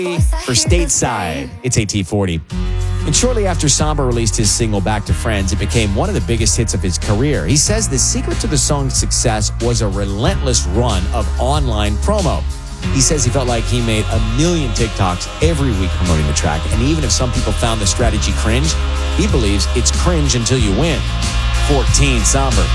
for Stateside. It's AT40. And shortly after Samba released his single Back to Friends, it became one of the biggest hits of his career. He says the secret to the song's success was a relentless run of online promo. He says he felt like he made 1 million TikToks every week promoting the track. And even if some people found the strategy cringe, he believes it's cringe until you win. 14, Samba.